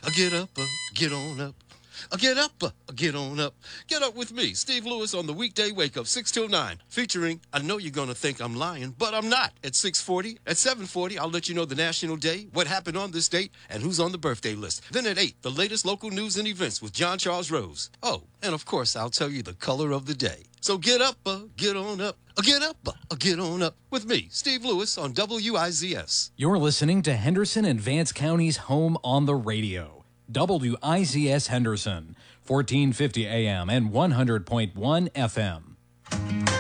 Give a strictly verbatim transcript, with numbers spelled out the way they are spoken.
Uh, Get up, uh, get on up. Uh, Get up, uh, get on up. Get up with me, Steve Lewis, on the weekday wake up, six till nine, featuring, I know you're going to think I'm lying, but I'm not. At six forty, at seven forty, I'll let you know the national day, what happened on this date, and who's on the birthday list. Then at eight, the latest local news and events with John Charles Rose. Oh, and of course, I'll tell you the color of the day. So get up, uh, get on up. Uh, Get up, uh, get on up with me, Steve Lewis, on W I Z S. You're listening to Henderson and Vance County's home on the radio. W I Z S Henderson, fourteen fifty A M and one hundred point one F M.